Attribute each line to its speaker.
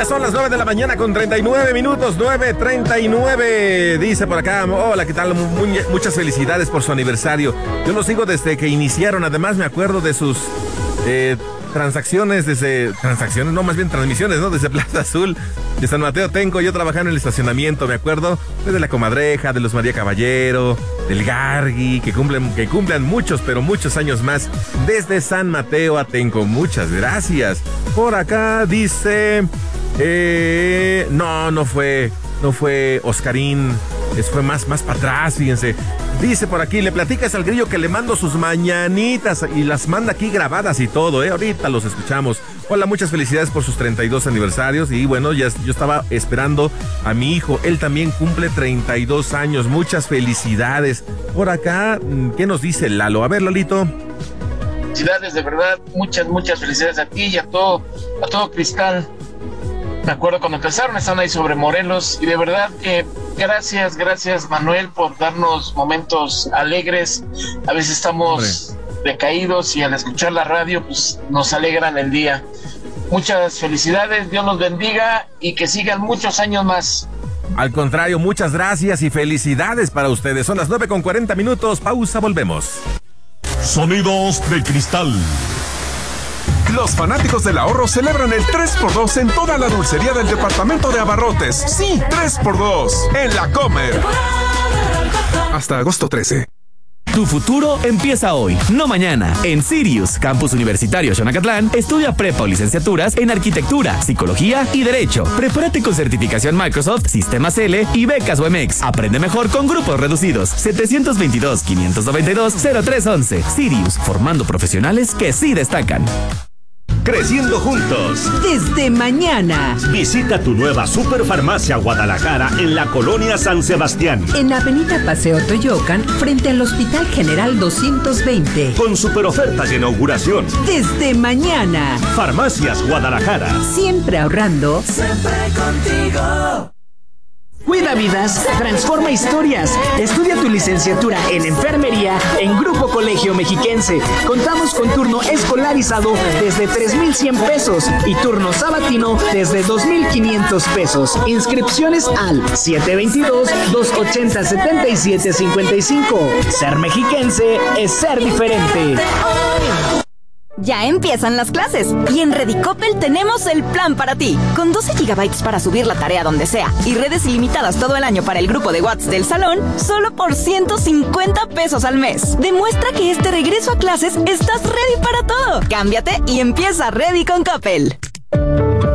Speaker 1: son las 9 de la mañana con 39 minutos, 9:39. Dice por acá, hola, ¿qué tal? Muchas felicidades por su aniversario. Yo lo sigo desde que iniciaron. Además me acuerdo de sus transmisiones, ¿no? Desde Plaza Azul, de San Mateo Tenco. Yo trabajaba en el estacionamiento, me acuerdo, desde la Comadreja, de los María Caballero, del Gargui, que cumplan muchos, pero muchos años más, desde San Mateo a Tenco. Muchas gracias. Por acá dice, no fue Oscarín, fue más para atrás, fíjense. Dice por aquí, le platicas al Grillo que le mando sus mañanitas y las manda aquí grabadas y todo, ahorita los escuchamos. Hola, muchas felicidades por sus 32 aniversarios. Y bueno, yo estaba esperando a mi hijo, él también cumple 32 años. Muchas felicidades. Por acá, ¿qué nos dice Lalo? A ver, Lalito.
Speaker 2: Felicidades, de verdad, muchas felicidades a ti y a todo Cristal. Me acuerdo cuando empezaron, estaban ahí sobre Morelos, y de verdad que gracias Manuel por darnos momentos alegres. A veces estamos decaídos y al escuchar la radio pues nos alegran el día. Muchas felicidades, Dios los bendiga y que sigan muchos años más.
Speaker 1: Al contrario, muchas gracias y felicidades para ustedes. Son las 9:40. Pausa, volvemos.
Speaker 3: Sonidos de Cristal.
Speaker 4: Los fanáticos del ahorro celebran el 3x2 en toda la dulcería del departamento de Abarrotes. Sí, 3x2 en La Comer. Hasta agosto 13.
Speaker 5: Tu futuro empieza hoy, no mañana. En Sirius, Campus Universitario Xonacatlán, estudia prepa o licenciaturas en Arquitectura, Psicología y Derecho. Prepárate con certificación Microsoft, Sistemas L y becas UMX. Aprende mejor con grupos reducidos. 722-592-0311. Sirius, formando profesionales que sí destacan.
Speaker 6: Creciendo juntos.
Speaker 7: Desde mañana.
Speaker 6: Visita tu nueva Superfarmacia Guadalajara en la colonia San Sebastián.
Speaker 7: En Avenida Paseo Toyocan, frente al Hospital General 220.
Speaker 6: Con super ofertas de inauguración.
Speaker 7: Desde mañana.
Speaker 6: Farmacias Guadalajara.
Speaker 7: Siempre ahorrando.
Speaker 8: Siempre contigo.
Speaker 9: Cuida vidas, transforma historias. Estudia tu licenciatura en enfermería en Grupo Colegio Mexiquense. Contamos con turno escolarizado desde 3,100 pesos y turno sabatino desde 2,500 pesos. Inscripciones al 722-280-7755. Ser mexiquense es ser diferente.
Speaker 10: Ya empiezan las clases y en Redicopel tenemos el plan para ti. Con 12 GB para subir la tarea donde sea y redes ilimitadas todo el año para el grupo de WhatsApp del salón, solo por 150 pesos al mes. Demuestra que este regreso a clases estás ready para todo. Cámbiate y empieza Ready con Coppel.